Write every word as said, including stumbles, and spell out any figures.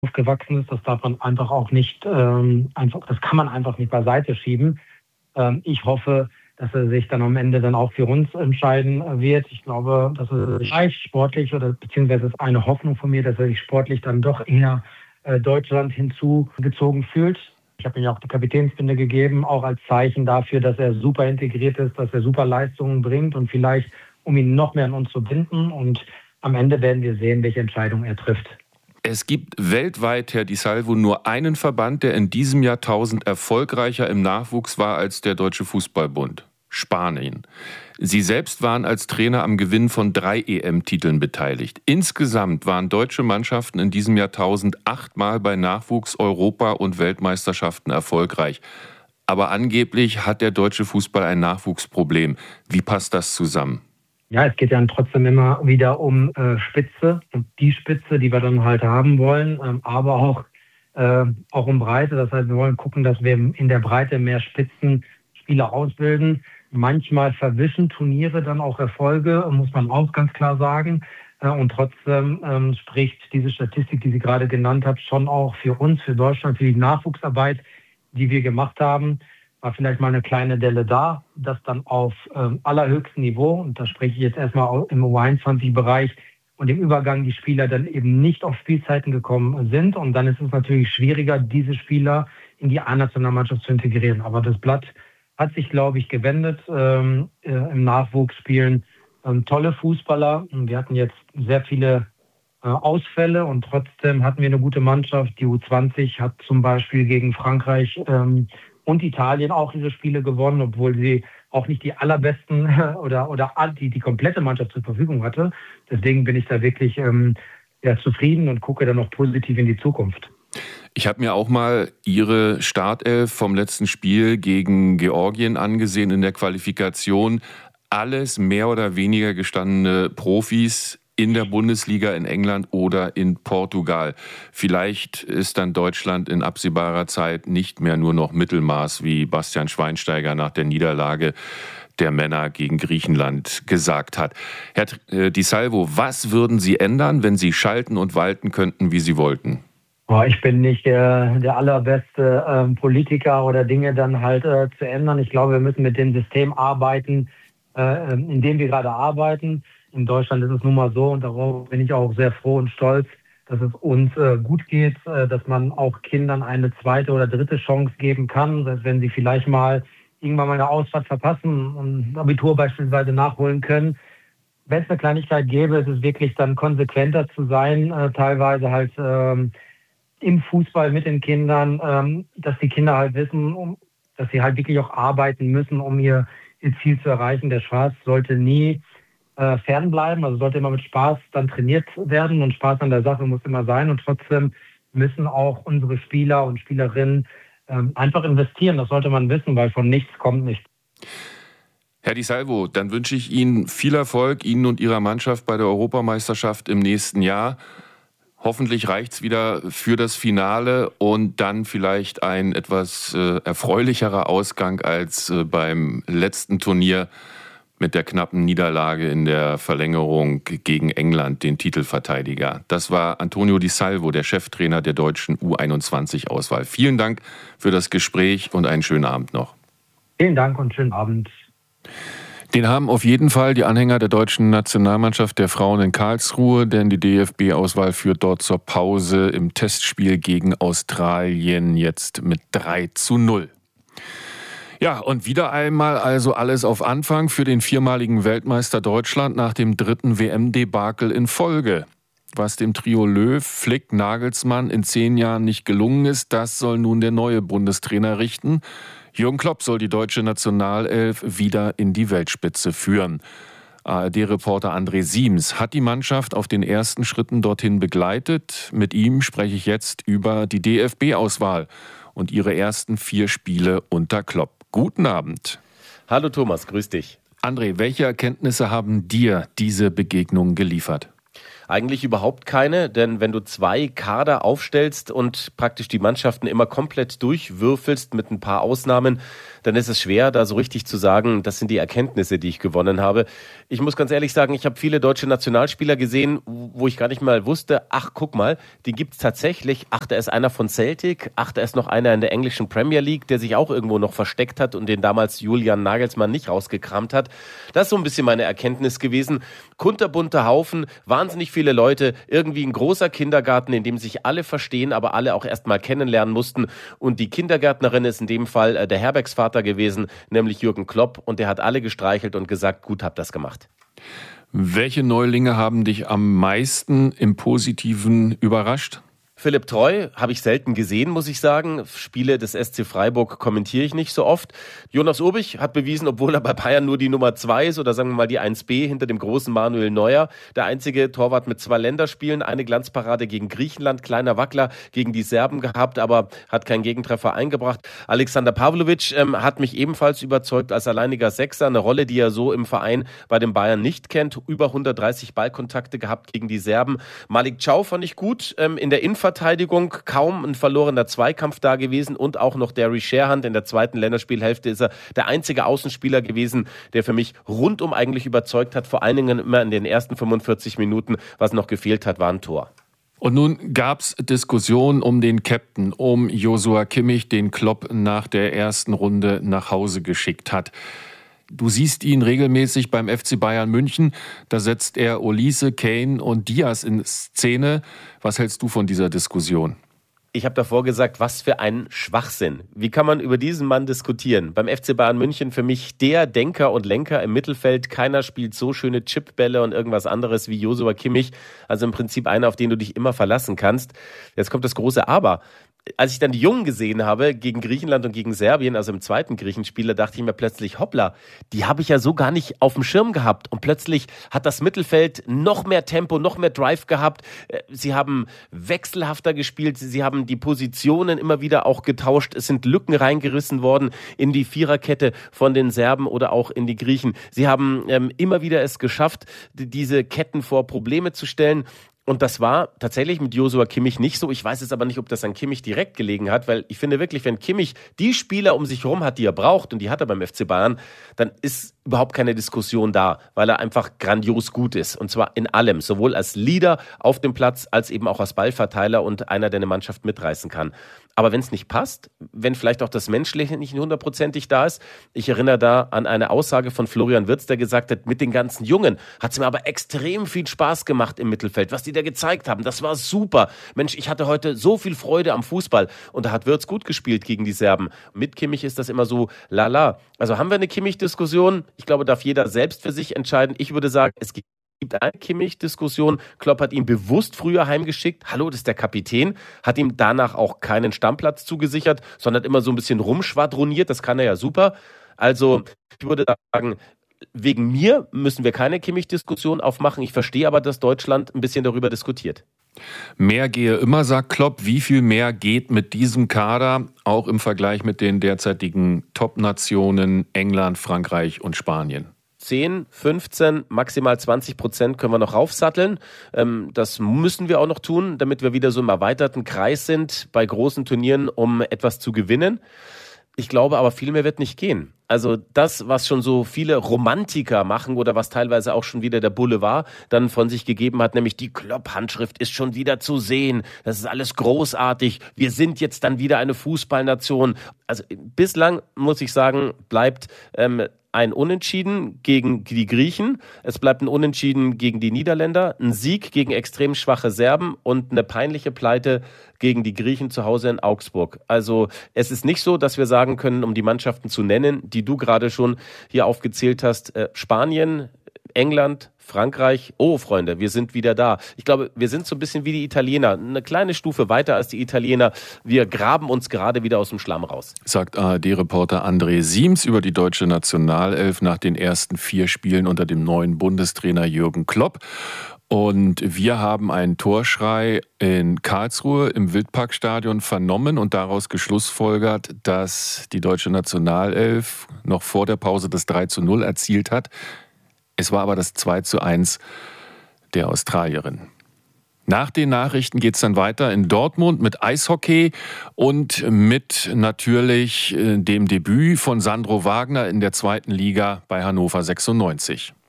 aufgewachsen ist. Das darf man einfach auch nicht, ähm, einfach, das kann man einfach nicht beiseite schieben. Ähm, ich hoffe, dass er sich dann am Ende dann auch für uns entscheiden wird. Ich glaube, dass er sich vielleicht sportlich oder beziehungsweise ist eine Hoffnung von mir, dass er sich sportlich dann doch eher äh, Deutschland hinzugezogen fühlt. Ich habe ihm ja auch die Kapitänsbinde gegeben, auch als Zeichen dafür, dass er super integriert ist, dass er super Leistungen bringt und vielleicht, um ihn noch mehr an uns zu binden. Und am Ende werden wir sehen, welche Entscheidung er trifft. Es gibt weltweit, Herr Di Salvo, nur einen Verband, der in diesem Jahrtausend erfolgreicher im Nachwuchs war als der Deutsche Fußballbund: Spanien. Sie selbst waren als Trainer am Gewinn von drei E M-Titeln beteiligt. Insgesamt waren deutsche Mannschaften in diesem Jahrtausend achtmal bei Nachwuchs-, Europa- und Weltmeisterschaften erfolgreich. Aber angeblich hat der deutsche Fußball ein Nachwuchsproblem. Wie passt das zusammen? Ja, es geht ja trotzdem immer wieder um äh, Spitze und die Spitze, die wir dann halt haben wollen, ähm, aber auch, äh, auch um Breite. Das heißt, wir wollen gucken, dass wir in der Breite mehr Spitzenspieler ausbilden. Manchmal verwischen Turniere dann auch Erfolge, muss man auch ganz klar sagen. Äh, und trotzdem ähm, spricht diese Statistik, die Sie gerade genannt haben, schon auch für uns, für Deutschland, für die Nachwuchsarbeit, die wir gemacht haben. War vielleicht mal eine kleine Delle da, das dann auf ähm, allerhöchstem Niveau, und da spreche ich jetzt erstmal im U einundzwanzig-Bereich, und im Übergang die Spieler dann eben nicht auf Spielzeiten gekommen sind. Und dann ist es natürlich schwieriger, diese Spieler in die A-Nationalmannschaft zu integrieren. Aber das Blatt hat sich, glaube ich, gewendet ähm, äh, im Nachwuchsspielen. Ähm, tolle Fußballer. Wir hatten jetzt sehr viele äh, Ausfälle und trotzdem hatten wir eine gute Mannschaft. Die U zwanzig hat zum Beispiel gegen Frankreich ähm, und Italien auch diese Spiele gewonnen, obwohl sie auch nicht die allerbesten oder, oder die, die komplette Mannschaft zur Verfügung hatte. Deswegen bin ich da wirklich ähm, ja, zufrieden und gucke dann noch positiv in die Zukunft. Ich habe mir auch mal Ihre Startelf vom letzten Spiel gegen Georgien angesehen in der Qualifikation. Alles mehr oder weniger gestandene Profis in der Bundesliga in England oder in Portugal. Vielleicht ist dann Deutschland in absehbarer Zeit nicht mehr nur noch Mittelmaß, wie Bastian Schweinsteiger nach der Niederlage der Männer gegen Griechenland gesagt hat. Herr Di Salvo, was würden Sie ändern, wenn Sie schalten und walten könnten, wie Sie wollten? Ich bin nicht der, der allerbeste ähm, Politiker oder Dinge dann halt äh, zu ändern. Ich glaube, wir müssen mit dem System arbeiten, äh, in dem wir gerade arbeiten. In Deutschland ist es nun mal so, und darauf bin ich auch sehr froh und stolz, dass es uns äh, gut geht, äh, dass man auch Kindern eine zweite oder dritte Chance geben kann, dass wenn sie vielleicht mal irgendwann mal eine Ausfahrt verpassen und Abitur beispielsweise nachholen können. Wenn es eine Kleinigkeit gäbe, ist es wirklich dann konsequenter zu sein, äh, teilweise halt ähm, im Fußball mit den Kindern, ähm, dass die Kinder halt wissen, um, dass sie halt wirklich auch arbeiten müssen, um ihr, ihr Ziel zu erreichen. Der Spaß sollte nie äh, fernbleiben, also sollte immer mit Spaß dann trainiert werden, und Spaß an der Sache muss immer sein, und trotzdem müssen auch unsere Spieler und Spielerinnen ähm, einfach investieren. Das sollte man wissen, weil von nichts kommt nichts. Herr Di Salvo, dann wünsche ich Ihnen viel Erfolg, Ihnen und Ihrer Mannschaft bei der Europameisterschaft im nächsten Jahr. Hoffentlich reicht es wieder für das Finale und dann vielleicht ein etwas äh, erfreulicherer Ausgang als äh, beim letzten Turnier mit der knappen Niederlage in der Verlängerung gegen England, den Titelverteidiger. Das war Antonio Di Salvo, der Cheftrainer der deutschen U einundzwanzig-Auswahl. Vielen Dank für das Gespräch und einen schönen Abend noch. Vielen Dank und schönen Abend. Den haben auf jeden Fall die Anhänger der deutschen Nationalmannschaft der Frauen in Karlsruhe, denn die D F B-Auswahl führt dort zur Pause im Testspiel gegen Australien jetzt mit drei zu null. Ja, und wieder einmal also alles auf Anfang für den viermaligen Weltmeister Deutschland nach dem dritten W M-Debakel in Folge. Was dem Trio Löw, Flick, Nagelsmann in zehn Jahren nicht gelungen ist, das soll nun der neue Bundestrainer richten. Jürgen Klopp soll die deutsche Nationalelf wieder in die Weltspitze führen. A R D-Reporter André Siems hat die Mannschaft auf den ersten Schritten dorthin begleitet. Mit ihm spreche ich jetzt über die D F B-Auswahl und ihre ersten vier Spiele unter Klopp. Guten Abend. Hallo Thomas, grüß dich. André, welche Erkenntnisse haben dir diese Begegnungen geliefert? Eigentlich überhaupt keine, denn wenn du zwei Kader aufstellst und praktisch die Mannschaften immer komplett durchwürfelst mit ein paar Ausnahmen, dann ist es schwer, da so richtig zu sagen, das sind die Erkenntnisse, die ich gewonnen habe. Ich muss ganz ehrlich sagen, ich habe viele deutsche Nationalspieler gesehen, wo ich gar nicht mal wusste, ach, guck mal, die gibt's tatsächlich. Ach, da ist einer von Celtic, ach, da ist noch einer in der englischen Premier League, der sich auch irgendwo noch versteckt hat und den damals Julian Nagelsmann nicht rausgekramt hat. Das ist so ein bisschen meine Erkenntnis gewesen. Kunterbunter Haufen, wahnsinnig viele Leute, irgendwie ein großer Kindergarten, in dem sich alle verstehen, aber alle auch erst mal kennenlernen mussten. Und die Kindergärtnerin ist in dem Fall äh, der Herbergsvater gewesen, nämlich Jürgen Klopp, und der hat alle gestreichelt und gesagt, gut, habt das gemacht. Welche Neulinge haben dich am meisten im Positiven überrascht? Philipp Treu habe ich selten gesehen, muss ich sagen. Spiele des S C Freiburg kommentiere ich nicht so oft. Jonas Obich hat bewiesen, obwohl er bei Bayern nur die Nummer zwei ist oder sagen wir mal die eins B hinter dem großen Manuel Neuer. Der einzige Torwart mit zwei Länderspielen, eine Glanzparade gegen Griechenland, kleiner Wackler gegen die Serben gehabt, aber hat keinen Gegentreffer eingebracht. Alexander Pavlovic ähm, hat mich ebenfalls überzeugt als alleiniger Sechser, eine Rolle, die er so im Verein bei den Bayern nicht kennt. Über hundertdreißig Ballkontakte gehabt gegen die Serben. Malik Thiaw fand ich gut, ähm, in der Innenverteidigung Verteidigung, kaum ein verlorener Zweikampf da gewesen und auch noch Derry Sherhand in der zweiten Länderspielhälfte ist er der einzige Außenspieler gewesen, der für mich rundum eigentlich überzeugt hat, vor allen Dingen immer in den ersten fünfundvierzig Minuten, was noch gefehlt hat, war ein Tor. Und nun gab es Diskussionen um den Captain, um Joshua Kimmich, den Klopp nach der ersten Runde nach Hause geschickt hat. Du siehst ihn regelmäßig beim F C Bayern München. Da setzt er Olise, Kane und Diaz in Szene. Was hältst du von dieser Diskussion? Ich habe davor gesagt, was für ein Schwachsinn. Wie kann man über diesen Mann diskutieren? Beim F C Bayern München für mich der Denker und Lenker im Mittelfeld. Keiner spielt so schöne Chipbälle und irgendwas anderes wie Joshua Kimmich. Also im Prinzip einer, auf den du dich immer verlassen kannst. Jetzt kommt das große Aber. Als ich dann die Jungen gesehen habe gegen Griechenland und gegen Serbien, also im zweiten Griechenspiel, da dachte ich mir plötzlich, hoppla, die habe ich ja so gar nicht auf dem Schirm gehabt. Und plötzlich hat das Mittelfeld noch mehr Tempo, noch mehr Drive gehabt. Sie haben wechselhafter gespielt, sie haben die Positionen immer wieder auch getauscht. Es sind Lücken reingerissen worden in die Viererkette von den Serben oder auch in die Griechen. Sie haben ähm, immer wieder es geschafft, diese Ketten vor Probleme zu stellen. Und das war tatsächlich mit Joshua Kimmich nicht so. Ich weiß jetzt aber nicht, ob das an Kimmich direkt gelegen hat, weil ich finde wirklich, wenn Kimmich die Spieler um sich herum hat, die er braucht, und die hat er beim F C Bayern, dann ist überhaupt keine Diskussion da, weil er einfach grandios gut ist. Und zwar in allem, sowohl als Leader auf dem Platz, als eben auch als Ballverteiler und einer, der eine Mannschaft mitreißen kann. Aber wenn es nicht passt, wenn vielleicht auch das Menschliche nicht hundertprozentig da ist, ich erinnere da an eine Aussage von Florian Wirtz, der gesagt hat, mit den ganzen Jungen hat es mir aber extrem viel Spaß gemacht im Mittelfeld, was die da gezeigt haben. Das war super. Mensch, ich hatte heute so viel Freude am Fußball. Und da hat Wirtz gut gespielt gegen die Serben. Mit Kimmich ist das immer so lala. Also haben wir eine Kimmich-Diskussion? Ich glaube, darf jeder selbst für sich entscheiden. Ich würde sagen, es gibt Es gibt eine Kimmich-Diskussion. Klopp hat ihn bewusst früher heimgeschickt. Hallo, das ist der Kapitän. Hat ihm danach auch keinen Stammplatz zugesichert, sondern immer so ein bisschen rumschwadroniert. Das kann er ja super. Also ich würde sagen, wegen mir müssen wir keine Kimmich-Diskussion aufmachen. Ich verstehe aber, dass Deutschland ein bisschen darüber diskutiert. Mehr gehe immer, sagt Klopp. Wie viel mehr geht mit diesem Kader, auch im Vergleich mit den derzeitigen Top-Nationen England, Frankreich und Spanien? zehn, fünfzehn, maximal zwanzig Prozent können wir noch raufsatteln. Das müssen wir auch noch tun, damit wir wieder so im erweiterten Kreis sind bei großen Turnieren, um etwas zu gewinnen. Ich glaube aber, viel mehr wird nicht gehen. Also das, was schon so viele Romantiker machen oder was teilweise auch schon wieder der Boulevard dann von sich gegeben hat, nämlich die Klopp-Handschrift ist schon wieder zu sehen. Das ist alles großartig. Wir sind jetzt dann wieder eine Fußballnation. Also bislang, muss ich sagen, bleibt ähm, ein Unentschieden gegen die Griechen, es bleibt ein Unentschieden gegen die Niederländer, ein Sieg gegen extrem schwache Serben und eine peinliche Pleite gegen die Griechen zu Hause in Augsburg. Also es ist nicht so, dass wir sagen können, um die Mannschaften zu nennen, die du gerade schon hier aufgezählt hast, äh, Spanien, England, Frankreich, oh Freunde, wir sind wieder da. Ich glaube, wir sind so ein bisschen wie die Italiener, eine kleine Stufe weiter als die Italiener. Wir graben uns gerade wieder aus dem Schlamm raus. Sagt A R D-Reporter André Siems über die deutsche Nationalelf nach den ersten vier Spielen unter dem neuen Bundestrainer Jürgen Klopp. Und wir haben einen Torschrei in Karlsruhe im Wildparkstadion vernommen und daraus geschlussfolgert, dass die deutsche Nationalelf noch vor der Pause das drei zu null erzielt hat. Es war aber das zwei zu eins der Australierin. Nach den Nachrichten geht es dann weiter in Dortmund mit Eishockey und mit natürlich dem Debüt von Sandro Wagner in der zweiten Liga bei Hannover sechsundneunzig.